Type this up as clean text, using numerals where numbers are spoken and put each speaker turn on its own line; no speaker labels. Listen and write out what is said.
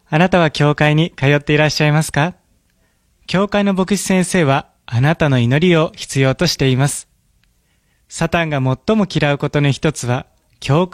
あなたは教会に通っていらっしゃいますか？教会の牧師先生はあなたの祈りを必要としています。サタンが最も嫌うことの一つは、教会